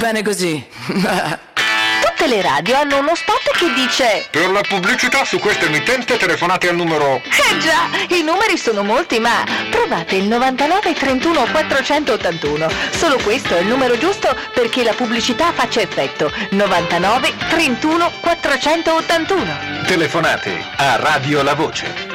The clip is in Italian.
bene così. Tutte le radio hanno uno spot che dice: per la pubblicità su questa emittente telefonate al numero... già, i numeri sono molti, ma provate il 99 31 481. Solo questo è il numero giusto perché la pubblicità faccia effetto. 99 31 481. Telefonate a Radio La Voce.